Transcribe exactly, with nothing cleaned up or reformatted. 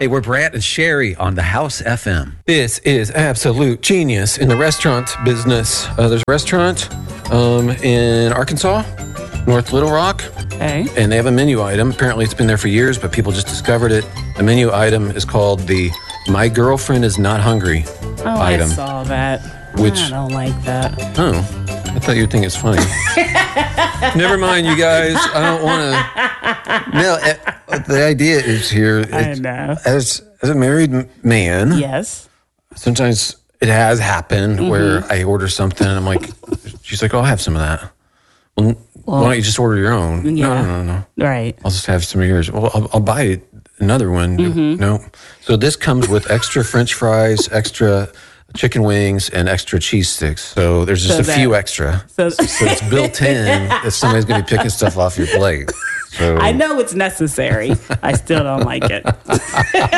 Hey, we're Brant and Sherry on the House F M. This is absolute genius in the restaurant business. Uh, there's a restaurant um, in Arkansas, North Little Rock, Okay. and they have a menu item. Apparently, it's been there for years, but people just discovered it. The menu item is called the "My Girlfriend Is Not Hungry" Oh, item. I saw that. Which- I don't like that. Oh, I thought you'd think it's funny. Never mind, you guys. I don't want to. No, uh, the idea is here. I it's- know. As as a married m- man, Yes. sometimes it has happened Mm-hmm. where I order something and I'm like, she's like, "Oh, I'll have some of that." Well, n- why don't you just order your own? Yeah. No, no, no, no. Right. I'll just have some of yours. Well, I'll, I'll buy another one. Mm-hmm. No. So this comes with extra French fries, extra chicken wings, and extra cheese sticks. So there's just So a that- few extra. So So it's built in that somebody's going to be picking stuff off your plate. So I know it's necessary. I still don't like it.